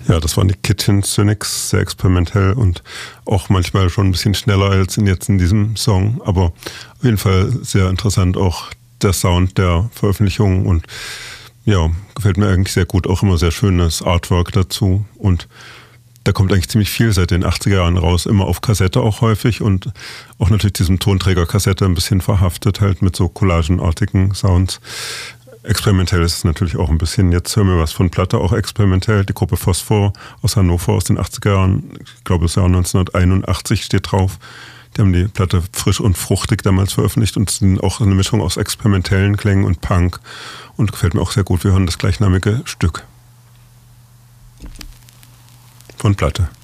Ja, das waren die Kitchen Cynics, sehr experimentell und auch manchmal schon ein bisschen schneller als jetzt in diesem Song, aber auf jeden Fall sehr interessant auch der Sound der Veröffentlichung und ja, gefällt mir eigentlich sehr gut, auch immer sehr schönes Artwork dazu und da kommt eigentlich ziemlich viel seit den 80er Jahren raus, immer auf Kassette auch häufig und auch natürlich diesem Tonträger-Kassette ein bisschen verhaftet, halt mit so collagenartigen Sounds. Experimentell ist es natürlich auch ein bisschen. Jetzt hören wir was von Platte, auch experimentell. Die Gruppe Phosphor aus Hannover aus den 80er Jahren, ich glaube das Jahr 1981 steht drauf. Die haben die Platte frisch und fruchtig damals veröffentlicht und es sind auch eine Mischung aus experimentellen Klängen und Punk und gefällt mir auch sehr gut. Wir hören das gleichnamige Stück von Platte.